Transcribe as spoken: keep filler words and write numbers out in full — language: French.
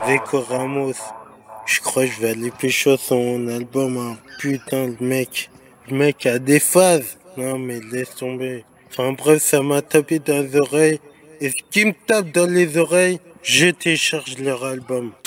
Rico Ramos. Je crois que je vais aller pécho son album, hein. Putain, le mec. Le mec a des phases. Non, mais laisse tomber. Enfin bref, ça m'a tapé dans les oreilles. Et ce qui me tape dans les oreilles, je télécharge leur album.